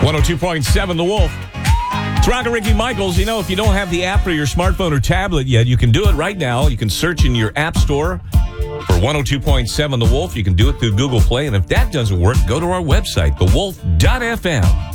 102.7 The Wolf. It's Rock and Ricky Michaels. You know, if you don't have the app for your smartphone or tablet yet, you can do it right now. You can search in your app store for 102.7 The Wolf. You can do it through Google Play. And if that doesn't work, go to our website, thewolf.fm.